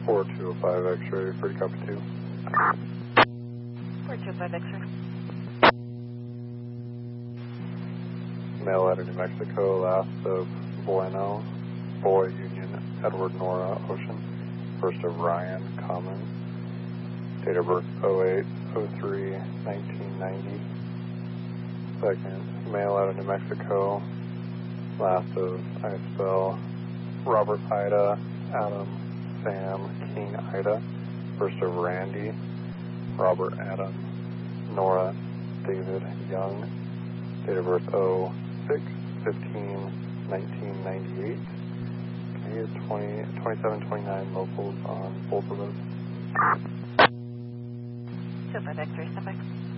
4205 X-ray, pretty copy 2. 4205 X-ray. Mail out of New Mexico, last of Bueno, Boy, Union, Edward, Nora, Ocean. First of Ryan, Common. Date of birth 08/03/1990. Second, mail out of New Mexico, last of Isabel, Robert, Ida, Adam, Sam, King, Ida. First of Randy, Robert, Adam, Nora, David, Young. Date of birth 06/15/1998. Okay, 2729 locals on both of those. 25 X-ray, stand by.